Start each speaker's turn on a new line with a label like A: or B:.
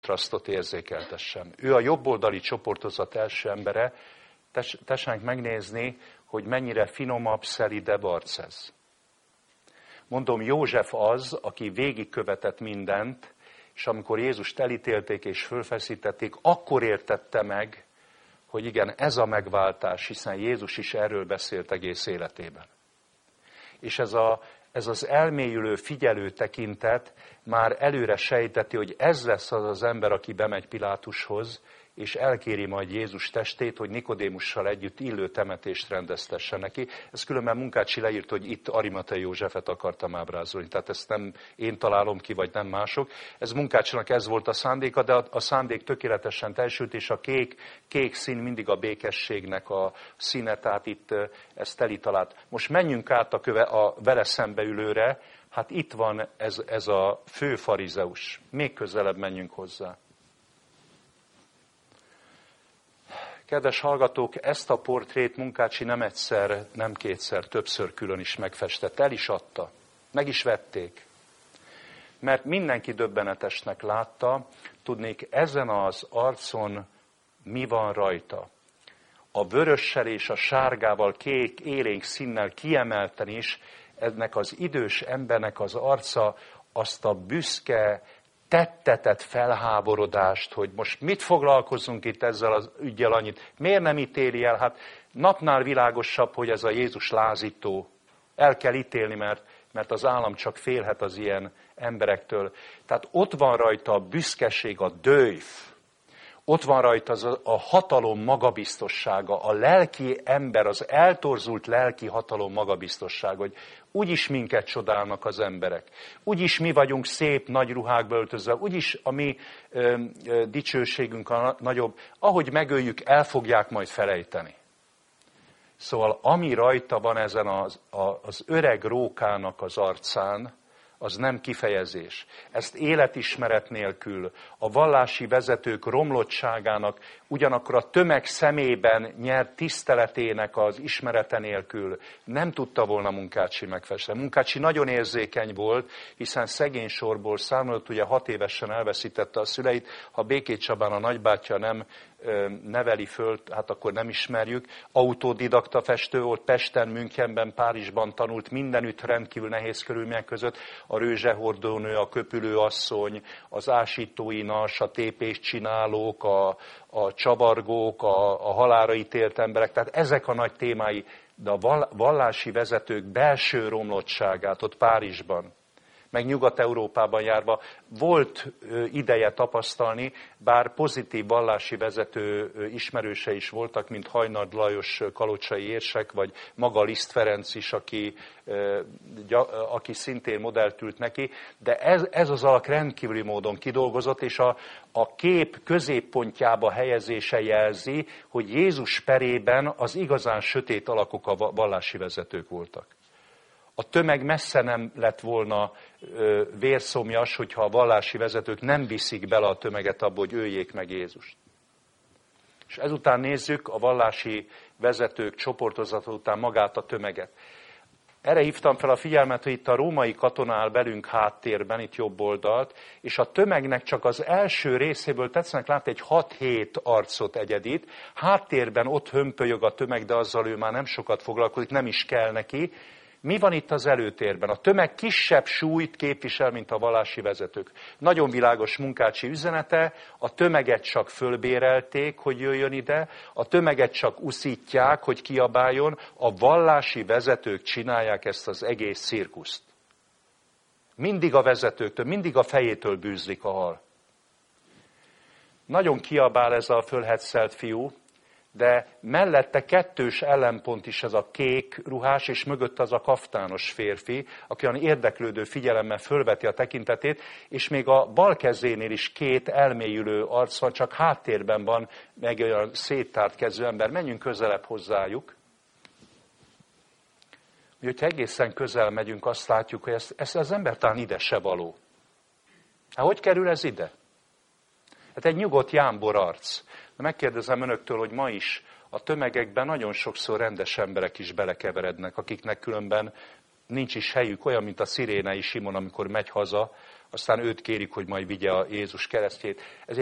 A: kontrasztot érzékeltessem. Ő a jobboldali csoportozat első embere, tessenek megnézni, hogy mennyire finomabb, szelidebb arc ez. Mondom, József az, aki végigkövetett mindent, és amikor Jézust elítélték és fölfeszítették, akkor értette meg, hogy igen, ez a megváltás, hiszen Jézus is erről beszélt egész életében. És ez az elmélyülő, figyelő tekintet már előre sejteti, hogy ez lesz az az ember, aki bemegy Pilátushoz, és elkéri majd Jézus testét, hogy Nikodémussal együtt illő temetést rendeztesse neki. Ez különben Munkácsi leírt, hogy itt Arimatei Józsefet akartam ábrázolni. Tehát ezt nem én találom ki, vagy nem mások. Ez Munkácsinak ez volt a szándéka, de a szándék tökéletesen teljesült, és a kék szín mindig a békességnek a színe, tehát itt ez teli talált. Most menjünk át a vele szembeülőre. Hát itt van ez a fő farizeus. Még közelebb menjünk hozzá. Kedves hallgatók, ezt a portrét Munkácsi nem egyszer, nem kétszer, többször külön is megfestett, el is adta, meg is vették. Mert mindenki döbbenetesnek látta, tudnék, ezen az arcon mi van rajta. A vörössel és a sárgával, kék, élénk színnel kiemelten is, ennek az idős embernek az arca azt a büszke, tettetett felháborodást, hogy most mit foglalkozunk itt ezzel az üggyel annyit. Miért nem ítéli el? Hát napnál világosabb, hogy ez a Jézus lázító. El kell ítélni, mert az állam csak félhet az ilyen emberektől. Tehát ott van rajta a büszkeség, a dőjf. Ott van rajta a hatalom magabiztossága, a lelki ember, az eltorzult lelki hatalom magabiztossága, hogy úgyis minket csodálnak az emberek. Úgyis mi vagyunk szép, nagy ruhákba öltözve, úgyis a mi dicsőségünk a nagyobb. Ahogy megöljük, el fogják majd felejteni. Szóval ami rajta van ezen az öreg rókának az arcán, az nem kifejezés. Ezt életismeret nélkül, a vallási vezetők romlottságának, ugyanakkor a tömeg szemében nyert tiszteletének az ismerete nélkül nem tudta volna Munkácsi megfesteni. Munkácsi nagyon érzékeny volt, hiszen szegény sorból származott, ugye 6 évesen elveszítette a szüleit, ha Békés Csabán a nagybátyja nem neveli föl, hát akkor nem ismerjük. Autodidakta festő volt, Pesten, Münchenben, Párizsban tanult, mindenütt rendkívül nehéz körülmények között. A rőzsehordónő, a köpülőasszony, az ásítóinas, a tépést csinálók, a csavargók, a halálra ítélt emberek, tehát ezek a nagy témái, de a vallási vezetők belső romlottságát ott Párizsban, meg Nyugat-Európában járva volt ideje tapasztalni, bár pozitív vallási vezető ismerőse is voltak, mint Hajnard Lajos kalocsai érsek, vagy maga Liszt Ferenc is, aki szintén modellt ült neki, de ez az alak rendkívüli módon kidolgozott, és a kép középpontjába helyezése jelzi, hogy Jézus perében az igazán sötét alakok a vallási vezetők voltak. A tömeg messze nem lett volna vérszomjas, hogyha a vallási vezetők nem viszik bele a tömeget abba, hogy öljék meg Jézust. És ezután nézzük a vallási vezetők csoportozata után magát a tömeget. Erre hívtam fel a figyelmet, hogy itt a római katona áll belünk háttérben, itt jobb oldalt, és a tömegnek csak az első részéből tetszenek látni egy 6-7 arcot egyedít. Háttérben ott hömpölyög a tömeg, de azzal ő már nem sokat foglalkozik, nem is kell neki. Mi van itt az előtérben? A tömeg kisebb súlyt képvisel, mint a vallási vezetők. Nagyon világos Munkácsi üzenete, a tömeget csak fölbérelték, hogy jöjjön ide, a tömeget csak uszítják, hogy kiabáljon, a vallási vezetők csinálják ezt az egész cirkuszt. Mindig a vezetőktől, mindig a fejétől bűzlik a hal. Nagyon kiabál ez a fölhetszelt fiú, de mellette kettős ellenpont is ez a kék ruhás, és mögött az a kaftános férfi, aki olyan érdeklődő figyelemmel fölveti a tekintetét, és még a bal kezénél is 2 elmélyülő arc van, csak háttérben van meg olyan széttárt kezű ember. Menjünk közelebb hozzájuk. Hogyha egészen közel megyünk, azt látjuk, hogy ez az ember talán ide se való. Hát hogy kerül ez ide? Hát egy nyugodt jámbor arc. De megkérdezem önöktől, hogy ma is a tömegekben nagyon sokszor rendes emberek is belekeverednek, akiknek különben nincs is helyük, olyan, mint a szirénei Simon, amikor megy haza aztán őt kérik, hogy majd vigye a Jézus keresztjét. Ez